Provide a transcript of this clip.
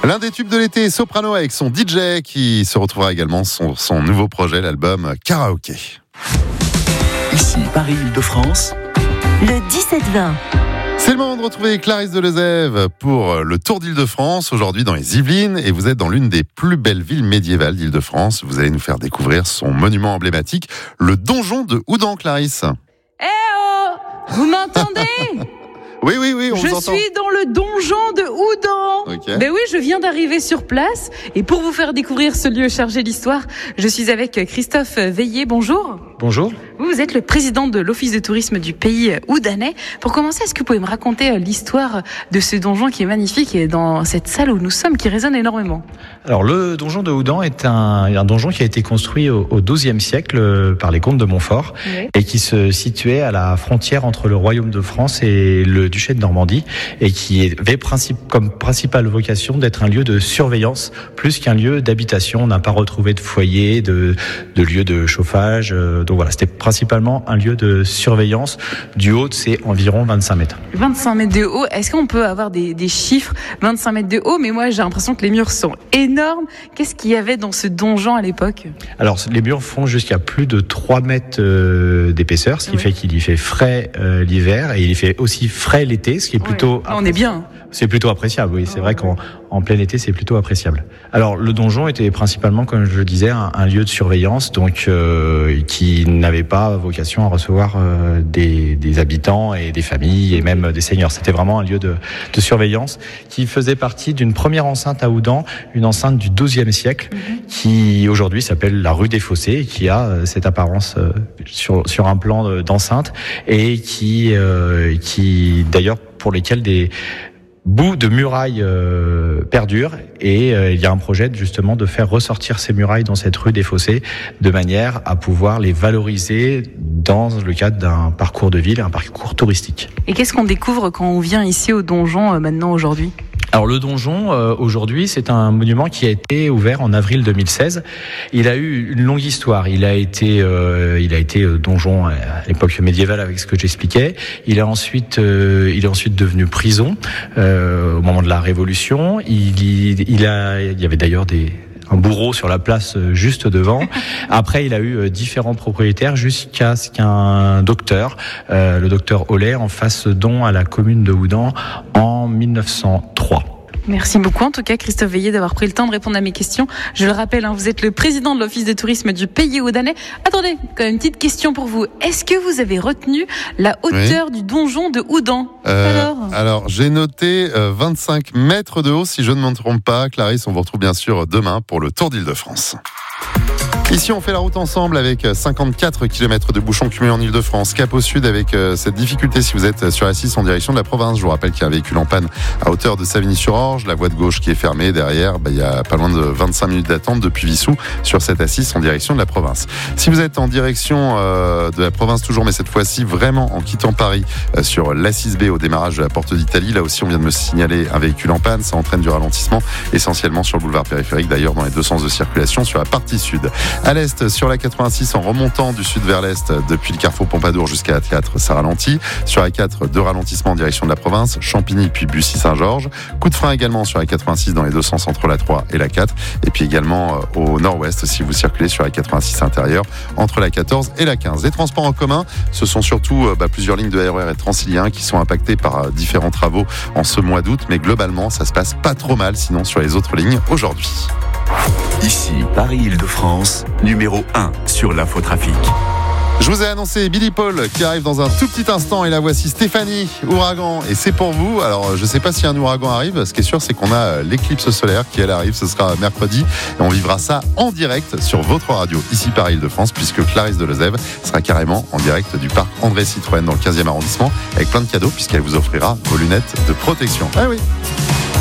L'un des tubes de l'été, Soprano avec son DJ qui se retrouvera également son nouveau projet, l'album Karaoké. Ici Paris-Île-de-France, le 17-20. C'est le moment de retrouver Clarisse Delezève pour le Tour d'Île-de-France, aujourd'hui dans les Yvelines, et vous êtes dans l'une des plus belles villes médiévales d'Île-de-France. Vous allez nous faire découvrir son monument emblématique, le donjon de Houdan, Clarisse. Eh oh, vous m'entendez? Oui, on vous entend. Je suis dans le donjon de Houdan. Okay. Ben oui, je viens d'arriver sur place. Et pour vous faire découvrir ce lieu chargé d'histoire, je suis avec Christophe Veillé. Bonjour. Bonjour. Vous êtes le président de l'Office de tourisme du pays houdanais. Pour commencer, est-ce que vous pouvez me raconter l'histoire de ce donjon qui est magnifique et dans cette salle où nous sommes, qui résonne énormément? Alors, le donjon de Houdan est un donjon qui a été construit au XIIe siècle par les comtes de Montfort, oui, et qui se situait à la frontière entre le royaume de France et le duché de Normandie, et qui avait comme principale vocation d'être un lieu de surveillance plus qu'un lieu d'habitation. On n'a pas retrouvé de foyer, de lieu de chauffage. Donc voilà, c'était principalement un lieu de surveillance. Du haut, c'est environ 25 mètres. 25 mètres de haut, est-ce qu'on peut avoir des chiffres? 25 mètres de haut, mais moi j'ai l'impression que les murs sont énormes. Qu'est-ce qu'il y avait dans ce donjon à l'époque? Alors, les murs font jusqu'à plus de 3 mètres d'épaisseur, ce qui fait qu'il y fait frais l'hiver, et il y fait aussi frais l'été, ce qui est plutôt... On est bien. C'est plutôt appréciable, oui. C'est vrai qu'en plein été, c'est plutôt appréciable. Alors, le donjon était principalement, comme je le disais, un lieu de surveillance, donc qui n'avait pas vocation à recevoir des habitants et des familles et même des seigneurs. C'était vraiment un lieu de surveillance qui faisait partie d'une première enceinte à Houdan, une enceinte du XIIe siècle, qui aujourd'hui s'appelle la rue des Fossés, et qui a cette apparence sur un plan d'enceinte, et qui d'ailleurs pour lesquels des bouts de murailles perdurent, et il y a un projet justement de faire ressortir ces murailles dans cette rue des Fossés de manière à pouvoir les valoriser dans le cadre d'un parcours de ville, un parcours touristique. Et qu'est-ce qu'on découvre quand on vient ici au donjon maintenant aujourd'hui ? Alors le donjon, aujourd'hui, c'est un monument qui a été ouvert en avril 2016. Il a eu une longue histoire. Il a été donjon à l'époque médiévale, avec ce que j'expliquais. Il est ensuite devenu prison au moment de la Révolution. Il y avait d'ailleurs un bourreau sur la place juste devant. Après, il a eu différents propriétaires jusqu'à ce qu'un docteur, le docteur Hollet, en fasse don à la commune de Houdan en 1903. Merci beaucoup, en tout cas, Christophe Veillé, d'avoir pris le temps de répondre à mes questions. Je le rappelle, vous êtes le président de l'Office de tourisme du pays houdanais. Attendez, quand même, une petite question pour vous. Est-ce que vous avez retenu la hauteur du donjon de Houdan? Alors, j'ai noté 25 mètres de haut, si je ne me trompe pas. Clarisse, on vous retrouve bien sûr demain pour le Tour d'Île-de-France. Ici, on fait la route ensemble avec 54 km de bouchons cumulés en Ile-de-France. Cap au sud avec cette difficulté si vous êtes sur la 6 en direction de la province. Je vous rappelle qu'il y a un véhicule en panne à hauteur de Savigny-sur-Orge. La voie de gauche qui est fermée. Derrière, il y a pas loin de 25 minutes d'attente depuis Vissou sur cette A6 en direction de la province. Si vous êtes en direction de la province toujours, mais cette fois-ci vraiment en quittant Paris sur l'A6B au démarrage de la Porte d'Italie, là aussi on vient de me signaler un véhicule en panne. Ça entraîne du ralentissement essentiellement sur le boulevard périphérique, d'ailleurs dans les deux sens de circulation sur la partie sud. À l'est, sur la 86, en remontant du sud vers l'est, depuis le carrefour Pompadour jusqu'à la Théâtre, ça ralentit. Sur la 4, 2 ralentissements en direction de la province, Champigny puis Bussy-Saint-Georges. Coup de frein également sur la 86 dans les deux sens entre la 3 et la 4. Et puis également au nord-ouest, si vous circulez sur la 86 intérieure, entre la 14 et la 15. Les transports en commun, ce sont surtout plusieurs lignes de RER et Transilien qui sont impactées par différents travaux en ce mois d'août. Mais globalement, ça se passe pas trop mal sinon sur les autres lignes aujourd'hui. Ici Paris-Île-de-France, numéro 1 sur l'infotrafic. Je vous ai annoncé Billy Paul qui arrive dans un tout petit instant, et la voici, Stéphanie, Ouragan, et c'est pour vous. Alors je sais pas si un ouragan arrive, ce qui est sûr c'est qu'on a l'éclipse solaire qui elle arrive, ce sera mercredi, et on vivra ça en direct sur votre radio ici Paris-Île-de-France, puisque Clarisse Delezève sera carrément en direct du parc André Citroën dans le 15e arrondissement avec plein de cadeaux, puisqu'elle vous offrira vos lunettes de protection. Ah oui.